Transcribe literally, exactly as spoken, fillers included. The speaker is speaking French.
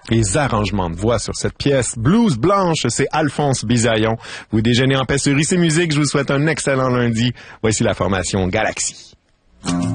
Les arrangements de voix sur cette pièce. Blues Blanche, c'est Alphonse Bisaillon. Vous déjeunez en paix sur Ici Musique. Je vous souhaite un excellent lundi. Voici la formation Galaxy.